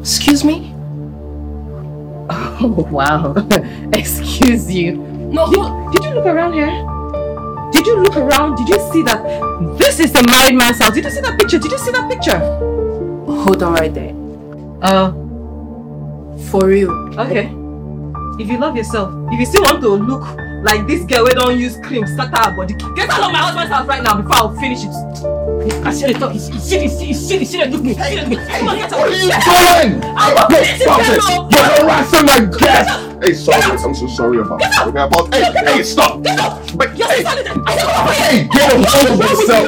Excuse me? Oh, wow. Excuse you. No, did you look around here? Did you look around? Did you see that this is the married man's house? Did you see that picture? Did you see that picture? Hold on right there. For real. Okay. If you love yourself, if you still want to look like this girl who don't use cream, start her body, get out of my husband's house right now before I'll finish it. I said it. You should look me. Come on, get out. What are you doing? Stop it! You're harassing my guest! Hey, sorry, I'm so sorry about that. Hey, stop! Wait, hey, get a hold of yourself!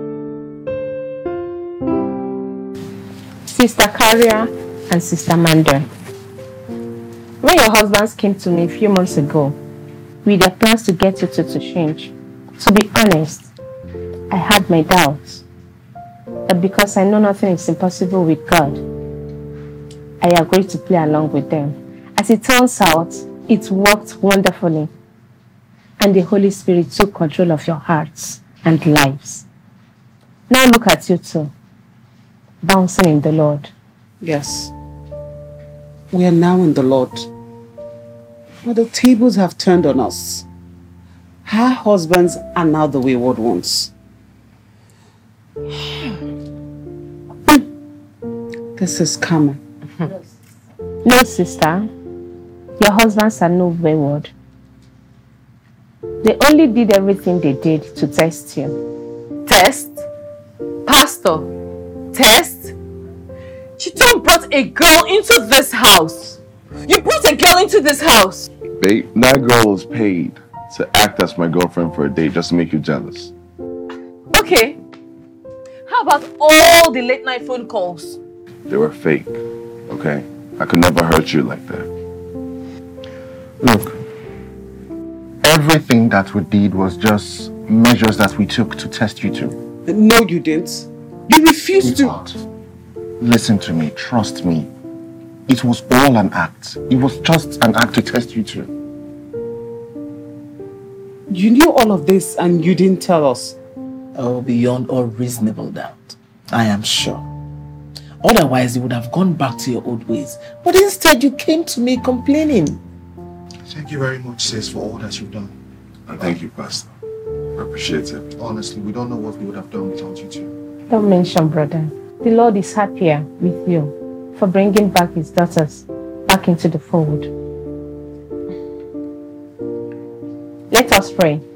Sister Carrier and Sister Mandel. When your husbands came to me a few months ago with their plans to get you to change, to be honest, I had my doubts. But because I know nothing is impossible with God, I agreed to play along with them. As it turns out, it worked wonderfully. And the Holy Spirit took control of your hearts and lives. Now look at you two, bouncing in the Lord. Yes. We are now in the Lord. But the tables have turned on us. Our husbands are now the wayward ones. This is common. No, sister. Your husbands are no wayward. They only did everything they did to test you. Test? Pastor? Test? Chiton brought a girl into this house. You brought a girl into this house. Babe, that girl was paid to act as my girlfriend for a day just to make you jealous. Okay. How about all the late night phone calls? They were fake, okay? I could never hurt you like that. Look, everything that we did was just measures that we took to test you two. No, you didn't. You refused to. Listen to me, trust me. It was all an act. It was just an act to test you two. You knew all of this and you didn't tell us. Oh, beyond all reasonable doubt. I am sure. Otherwise, you would have gone back to your old ways. But instead, you came to me complaining. Thank you very much, sis, for all that you've done. And thank you, Pastor. I appreciate it. Honestly, we don't know what we would have done without you two. Don't mention, brother. The Lord is happier with you for bringing back his daughters back into the fold. Let us pray.